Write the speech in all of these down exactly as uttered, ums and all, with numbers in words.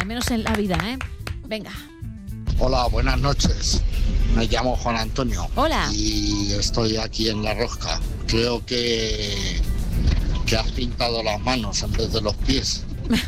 menos en la vida, ¿eh? Venga. Hola, buenas noches. Me llamo Juan Antonio. Hola. Y estoy aquí en La Rosca. Creo que, que has pintado las manos en vez de los pies.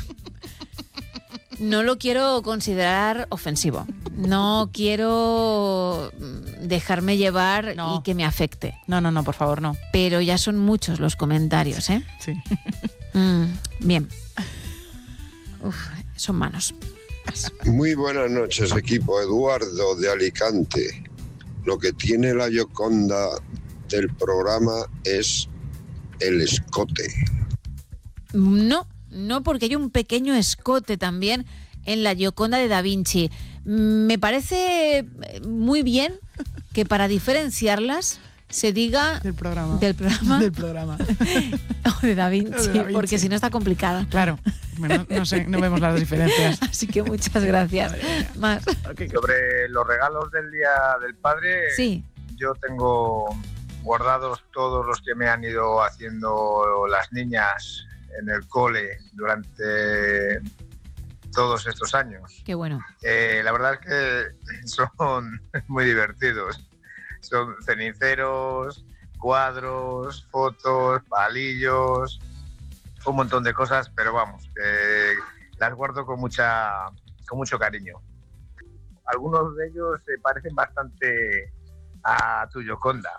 No lo quiero considerar ofensivo. No quiero dejarme llevar no. y que me afecte. No, no, no, por favor, no. Pero ya son muchos los comentarios, ¿eh? Sí. Mm, bien. Uf, son manos. Muy buenas noches, equipo. Eduardo de Alicante. Lo que tiene la Gioconda del programa es el escote. No, no, porque hay un pequeño escote también en la Gioconda de Da Vinci. Me parece muy bien que para diferenciarlas se diga del programa, del programa, del programa. o de Da Vinci, de Da Vinci, porque si no está complicada. Claro, no, no sé, no vemos las diferencias. Así que muchas gracias. Más. Okay. Sobre los regalos del Día del Padre, sí. Yo tengo guardados todos los que me han ido haciendo las niñas en el cole durante todos estos años. Qué bueno. Eh, la verdad es que son muy divertidos. Son ceniceros, cuadros, fotos, palillos, un montón de cosas, pero vamos, eh, las guardo con mucha, con mucho cariño. Algunos de ellos se parecen bastante a tu Gioconda.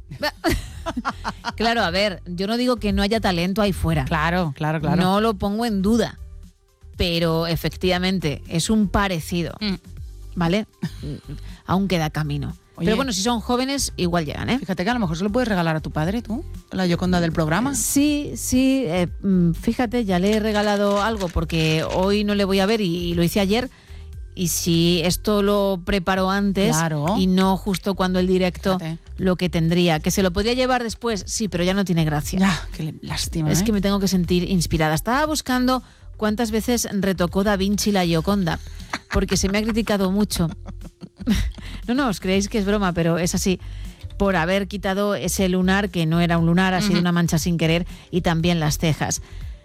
Claro, a ver, yo no digo que no haya talento ahí fuera. Claro, claro, claro. No lo pongo en duda, pero efectivamente es un parecido, mm. ¿vale? Aún queda camino. Oye, pero bueno, si son jóvenes, igual llegan, ¿eh? Fíjate que a lo mejor se lo puedes regalar a tu padre, tú, la Gioconda del programa. Sí, sí, eh, fíjate, ya le he regalado algo porque hoy no le voy a ver y, y lo hice ayer. Y si esto lo preparó antes, claro, y no justo cuando el directo, fíjate, lo que tendría. Que se lo podría llevar después, sí, pero ya no tiene gracia. Ya, qué lástima. Es ¿eh? que me tengo que sentir inspirada. Estaba buscando cuántas veces retocó Da Vinci la Gioconda, porque se me ha criticado mucho. No, no, os creéis que es broma, pero es así. Por haber quitado ese lunar, que no era un lunar, ha sido uh-huh. una mancha sin querer, y también las cejas.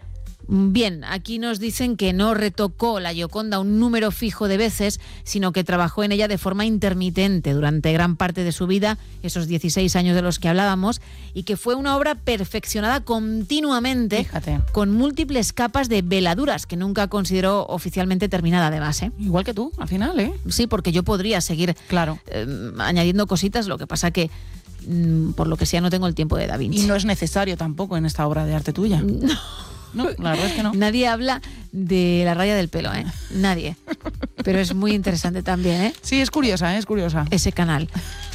Bien, aquí nos dicen que no retocó la Gioconda un número fijo de veces, sino que trabajó en ella de forma intermitente durante gran parte de su vida, esos dieciséis años de los que hablábamos, y que fue una obra perfeccionada continuamente, fíjate, con múltiples capas de veladuras, que nunca consideró oficialmente terminada además, ¿eh? Igual que tú, al final, ¿eh? Sí, porque yo podría seguir claro. eh, añadiendo cositas, lo que pasa que mm, por lo que sea no tengo el tiempo de Da Vinci. Y no es necesario tampoco en esta obra de arte tuya. No. No, la verdad es que no. Nadie habla de la raya del pelo, ¿eh? Nadie. Pero es muy interesante también, ¿eh? Sí, es curiosa, ¿eh? Es curiosa. Ese canal.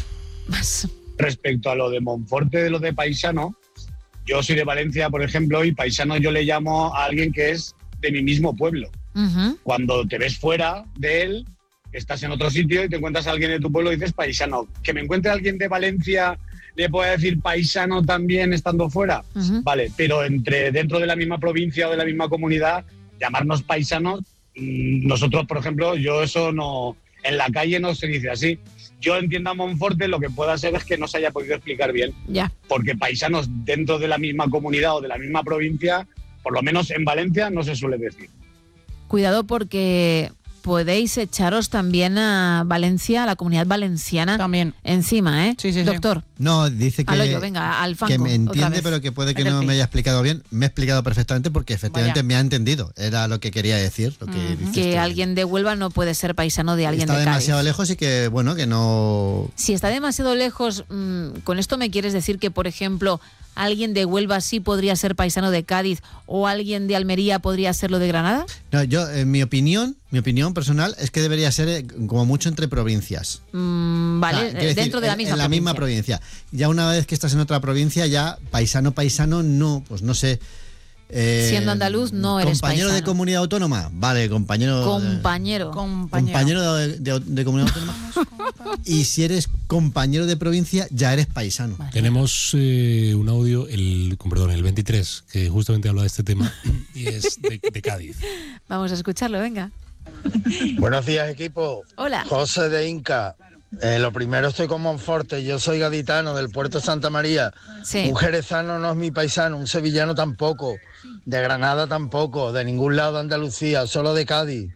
Más. Respecto a lo de Monforte, de lo de paisano, yo soy de Valencia, por ejemplo, y paisano yo le llamo a alguien que es de mi mismo pueblo. Uh-huh. Cuando te ves fuera de él, estás en otro sitio y te encuentras a alguien de tu pueblo y dices paisano. Que me encuentre a alguien de Valencia, le puedo decir paisano también estando fuera, uh-huh. vale, pero entre dentro de la misma provincia o de la misma comunidad, llamarnos paisanos, nosotros, por ejemplo, yo eso no, en la calle no se dice así. Yo entiendo a Monforte, lo que pueda ser es que no se haya podido explicar bien, ya. Porque paisanos dentro de la misma comunidad o de la misma provincia, por lo menos en Valencia, no se suele decir. Cuidado porque podéis echaros también a Valencia, a la comunidad valenciana también encima, ¿eh? Sí, sí, doctor. Sí. No, dice que, Aloyo, venga, al fango, que me entiende, pero que puede que no me haya explicado bien. Me he explicado perfectamente porque efectivamente Vaya. me ha entendido. Era lo que quería decir. Lo que uh-huh. que alguien de Huelva no puede ser paisano de alguien de Cádiz. Está demasiado lejos y que, bueno, que no... Si está demasiado lejos, mmm, ¿con esto me quieres decir que, por ejemplo, alguien de Huelva sí podría ser paisano de Cádiz o alguien de Almería podría serlo de Granada? No, yo, en mi opinión, mi opinión personal es que debería ser eh, como mucho entre provincias. Mm, vale, o sea, dentro decir, de la misma en, en la provincia. misma provincia. Ya una vez que estás en otra provincia, ya paisano, paisano, no, pues no sé. Eh, Siendo andaluz no eres compañero paisano. de comunidad autónoma, vale, compañero. Compañero. Eh, compañero de, de, de comunidad autónoma. Y si eres compañero de provincia, ya eres paisano. Vale. Tenemos eh, un audio, el, perdón, el veintitrés, que justamente habla de este tema y es de, de Cádiz. Vamos a escucharlo, venga. Buenos días, equipo. Hola. José de Inca. Eh, lo primero, estoy con Monforte, yo soy gaditano del puerto de Santa María. Sí. Un jerezano no es mi paisano, un sevillano tampoco, de Granada tampoco, de ningún lado de Andalucía, solo de Cádiz.